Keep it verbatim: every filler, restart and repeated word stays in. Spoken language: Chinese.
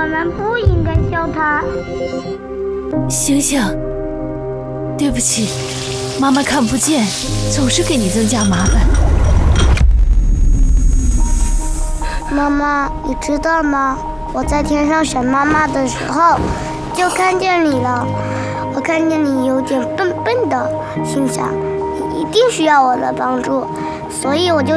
们不应该笑他。 星星，对不起，妈妈看不见，总是给你增加麻烦。 妈妈，你知道吗？我在天上选妈妈的时候，就看见你了。我看见你有点笨笨的，心想你一定需要我的帮助，所以我就